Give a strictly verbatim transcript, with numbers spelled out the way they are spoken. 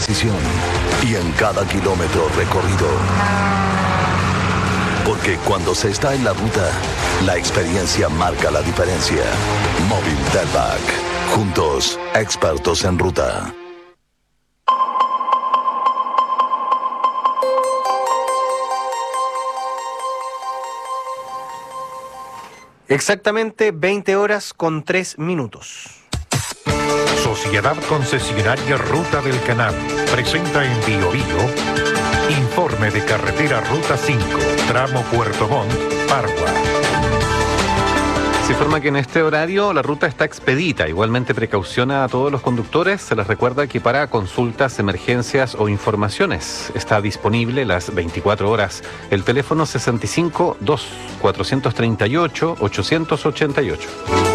precisión y en cada kilómetro recorrido. Porque cuando se está en la ruta, la experiencia marca la diferencia. Móvil Delvac. Juntos, expertos en ruta. Exactamente veinte horas con tres minutos. Sociedad Concesionaria Ruta del Canal presenta en Bio Bio informe de carretera Ruta cinco, tramo Puerto Montt, Pargua. Se informa que en este horario la ruta está expedita. Igualmente precauciona a todos los conductores. Se les recuerda que para consultas, emergencias o informaciones está disponible las veinticuatro horas el teléfono sesenta y cinco, dos, cuatrocientos treinta y ocho, ochocientos ochenta y ocho.